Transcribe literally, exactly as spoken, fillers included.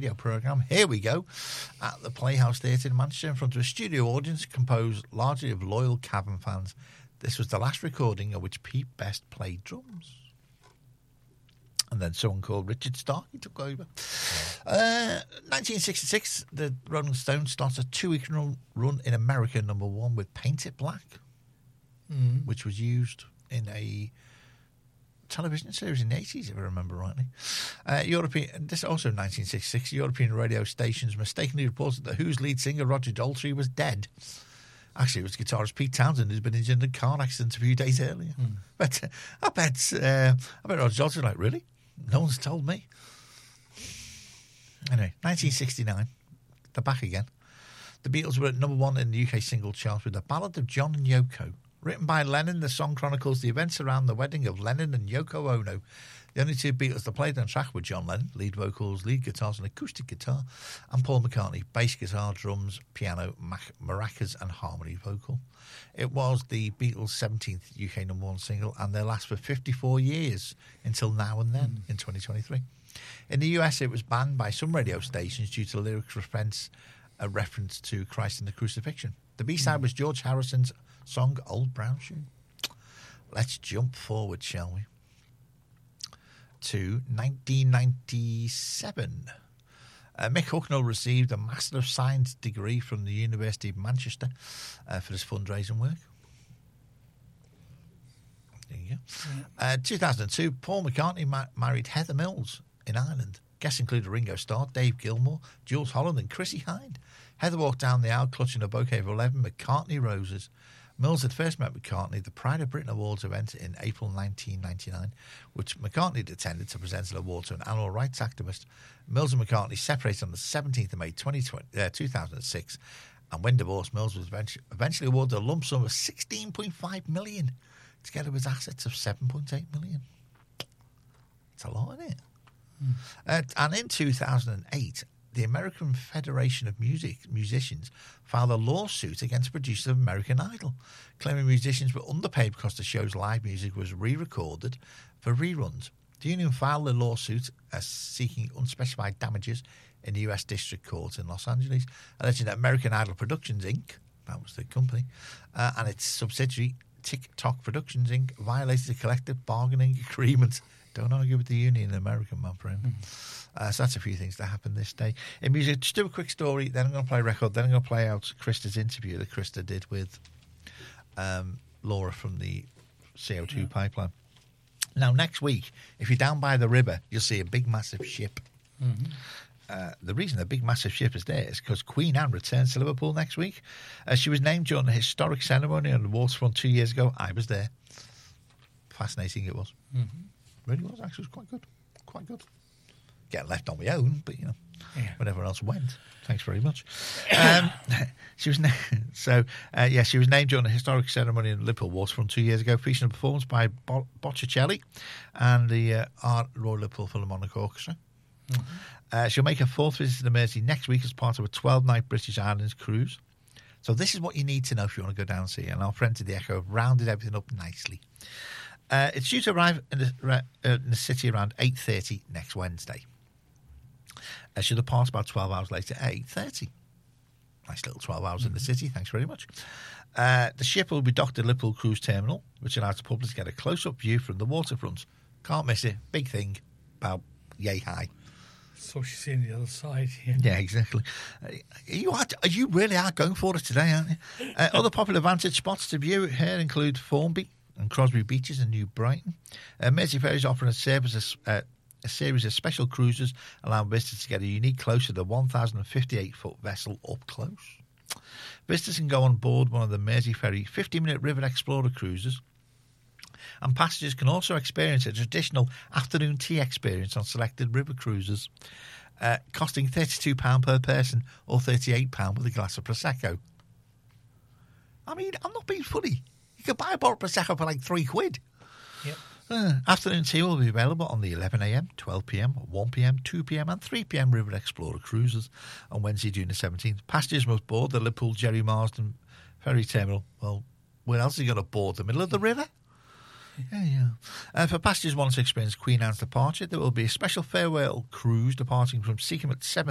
radio programme. Here we go. At the Playhouse Theatre in Manchester in front of a studio audience composed largely of loyal Cavern fans. This was the last recording of which Pete Best played drums. And then someone called Richard Starkey took over. Uh, nineteen sixty-six, the Rolling Stones started a two-week run, run in America, number one, with Paint It Black, mm. which was used in a television series in the eighties, if I remember rightly. Uh, European, this also in nineteen sixty-six, European radio stations mistakenly reported that Who's lead singer Roger Daltrey was dead. Actually, it was guitarist Pete Townsend who's been injured in a car accident a few days earlier. Mm. But uh, I bet, uh, I bet Roger Daltrey was like, really? No one's told me. Anyway, nineteen sixty-nine, they're back again. The Beatles were at number one in the U K single chart with The Ballad of John and Yoko. Written by Lennon, the song chronicles the events around the wedding of Lennon and Yoko Ono. The only two Beatles that played on track were John Lennon, lead vocals, lead guitars and acoustic guitar, and Paul McCartney, bass guitar, drums, piano, maracas and harmony vocal. It was the Beatles' seventeenth U K number one single and their last for fifty-four years until Now and Then mm. in twenty twenty-three. In the U S, it was banned by some radio stations due to lyrics reference, a reference to Christ and the Crucifixion. The B-side mm. was George Harrison's song Old Brown Shoe. Let's jump forward, shall we, to nineteen ninety-seven. Uh, Mick Hucknall received a Master of Science degree from the University of Manchester uh, for his fundraising work. There you go. Yeah. Uh, two thousand two, Paul McCartney ma- married Heather Mills in Ireland. Guests included Ringo Starr, Dave Gilmour, Jules Holland and Chrissie Hynde. Heather walked down the aisle clutching a bouquet of eleven McCartney roses. Mills had first met McCartney at the Pride of Britain Awards event in April nineteen ninety-nine, which McCartney had attended to present an award to an animal rights activist. Mills and McCartney separated on the seventeenth of May two thousand six, and when divorced, Mills was eventually awarded a lump sum of sixteen point five million dollars, together with assets of seven point eight million dollars. It's a lot, isn't it? Mm. Uh, and in two thousand eight, the American Federation of Music Musicians filed a lawsuit against producers of American Idol, claiming musicians were underpaid because the show's live music was re-recorded for reruns. The union filed the lawsuit uh, seeking unspecified damages in the U S District Court in Los Angeles, alleging that American Idol Productions, Incorporated, that was the company, uh, and its subsidiary TikTok Productions, Incorporated, violated the collective bargaining agreement. Don't argue with the union in America, my friend. Mm. Uh, so that's a few things that happened this day. In music, just do a quick story, then I'm going to play a record, then I'm going to play out Krista's interview that Krista did with um, Laura from the C O two yeah. pipeline. Now, next week, if you're down by the river, you'll see a big, massive ship. Mm-hmm. Uh, the reason the big, massive ship is there is because Queen Anne returns to Liverpool next week. Uh, she was named during a historic ceremony on the waterfront two years ago. I was there. Fascinating it was. Mm-hmm. Really was, actually. It was quite good. Quite good. Getting left on my own, but, you know, yeah. when everyone else went. Thanks very much. Um, she was na- So, uh, yeah, she was named during a historic ceremony in Liverpool waterfront two years ago, featuring a performance by Bo- Boccicelli and the uh, Art Royal Liverpool Philharmonic Orchestra. Mm-hmm. Uh, she'll make her fourth visit to the Mersey next week as part of a twelve-night British Islands cruise. So this is what you need to know if you want to go down and see her. And our friends at the Echo have rounded everything up nicely. Uh, it's due to arrive in the, uh, in the city around eight thirty next Wednesday. Uh, she'll depart about twelve hours later at eight thirty. Nice little twelve hours mm-hmm. in the city. Thanks very much. Uh, the ship will be docked at Liverpool Cruise Terminal, which allows the public to get a close-up view from the waterfront. Can't miss it. Big thing. About yay high. So she's seen the other side. Yeah, yeah exactly. Uh, you are, you really are going for it today, aren't you? Uh, other popular vantage spots to view here include Formby and Crosby Beaches and New Brighton. Uh, Mersey Ferries offering a service uh, a series of special cruises allowing visitors to get a unique close to the one thousand fifty-eight foot vessel up close. Visitors can go on board one of the Mersey Ferry fifty-minute River Explorer cruises, and passengers can also experience a traditional afternoon tea experience on selected river cruises, uh, costing thirty-two pounds per person or thirty-eight pounds with a glass of Prosecco. I mean, I'm not being funny. You can buy a bottle of Prosecco for like three quid. Yep. Uh, afternoon tea will be available on the eleven a.m, twelve p.m, one p.m, two p.m and three p.m River Explorer cruises on Wednesday, June the seventeenth. Passengers must board the Liverpool Jerry Marsden Ferry Terminal. Well, where else are you going to board? The middle of the river? Yeah, yeah. Uh, for passengers wanting to experience Queen Anne's departure, there will be a special farewell cruise departing from Seacombe at seven